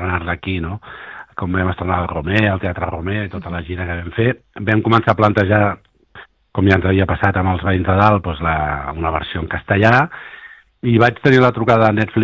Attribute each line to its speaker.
Speaker 1: estrenar-la aquí, no? Com vam estrenar el Romer, el Teatre Romer, i tota la gira que vam fer. Vam començar a plantejar, com ja ens havia passat amb els veïns de dalt, doncs una versió en castellà, i vaig tenir la trucada de Netflix